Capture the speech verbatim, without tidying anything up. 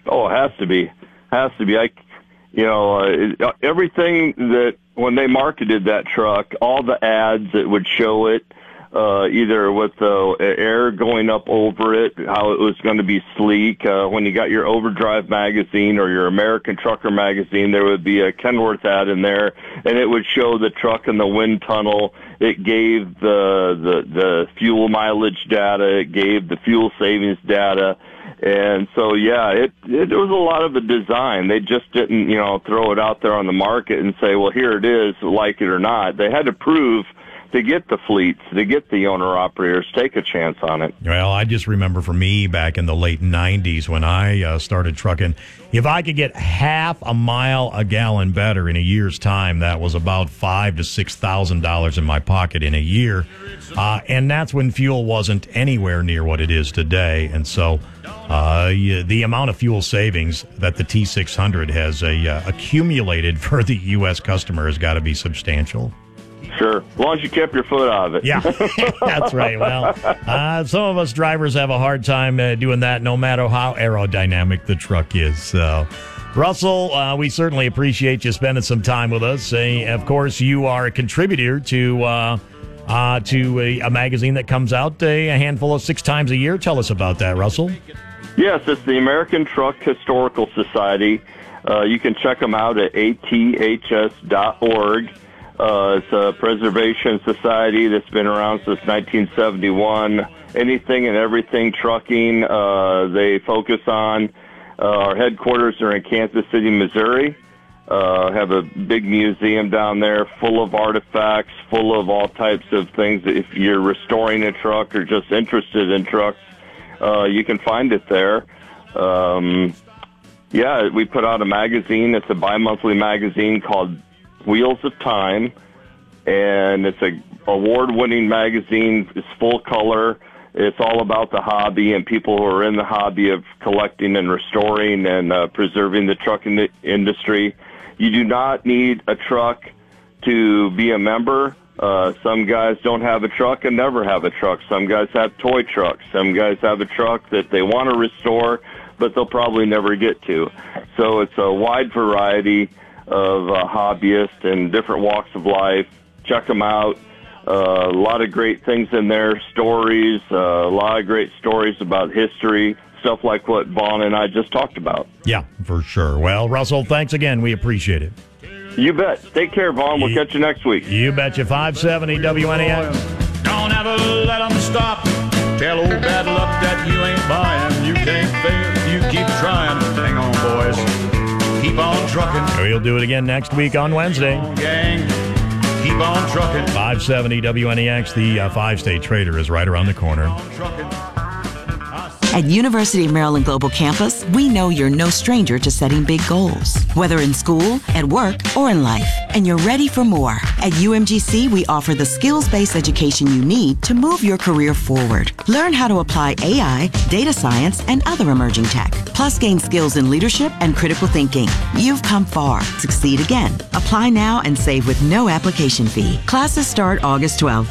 Oh, it has to be. Has to be. I, you know, uh, everything that when they marketed that truck, all the ads that would show it, uh, either with the air going up over it, how it was going to be sleek. Uh, when you got your Overdrive magazine or your American Trucker magazine, there would be a Kenworth ad in there, and it would show the truck in the wind tunnel. It gave the, the, the fuel mileage data. It gave the fuel savings data. And so, yeah, it, it was a lot of a design. They just didn't, you know, throw it out there on the market and say, well, here it is, like it or not. They had to prove to get the fleets, to get the owner-operators, take a chance on it. Well, I just remember for me back in the late nineties when I uh, started trucking, if I could get half a mile a gallon better in a year's time, that was about five to six thousand dollars in my pocket in a year, uh, and that's when fuel wasn't anywhere near what it is today. And so, uh, the amount of fuel savings that the T six hundred has uh, accumulated for the U S customer has got to be substantial. Sure, as long as you kept your foot out of it. Yeah, that's right. Well, uh, some of us drivers have a hard time uh, doing that no matter how aerodynamic the truck is. So, Russell, uh, we certainly appreciate you spending some time with us. Uh, of course, you are a contributor to uh, uh, to a, a magazine that comes out a, a handful of six times a year. Tell us about that, Russell. Yes, it's the American Truck Historical Society. Uh, you can check them out at A T H S dot org. Uh, it's a preservation society that's been around since nineteen seventy-one. Anything and everything trucking, uh, they focus on. Uh, our headquarters are in Kansas City, Missouri. Uh, have a big museum down there full of artifacts, full of all types of things. If you're restoring a truck or just interested in trucks, uh, you can find it there. Um, yeah, we put out a magazine. It's a bi-monthly magazine called Wheels of Time, and it's a award-winning magazine. It's full color. It's all about the hobby and people who are in the hobby of collecting and restoring and uh, preserving the trucking industry. You do not need a truck to be a member. Uh, some guys don't have a truck and never have a truck. Some guys have toy trucks. Some guys have a truck that they want to restore, but they'll probably never get to. So it's a wide variety of uh, hobbyists and different walks of life. Check them out. Uh, a lot of great things in there, stories, uh, a lot of great stories about history, stuff like what Vaughn and I just talked about. Yeah, for sure. Well, Russell, thanks again. We appreciate it. You bet. Take care, Vaughn. We'll you, catch you next week. You betcha. five seventy W N E X. Don't ever let them stop. Tell old bad luck that you ain't buying. You can't fail if you keep trying. Hang on, boys. Keep on trucking. We'll do it again next week on Wednesday. Gang, keep on trucking. five seventy W N E X, the uh, five-state trader, is right around the corner. At University of Maryland Global Campus, we know you're no stranger to setting big goals, whether in school, at work, or in life, and you're ready for more. At U M G C, we offer the skills-based education you need to move your career forward. Learn how to apply A I, data science, and other emerging tech, plus gain skills in leadership and critical thinking. You've come far. Succeed again. Apply now and save with no application fee. Classes start August twelfth.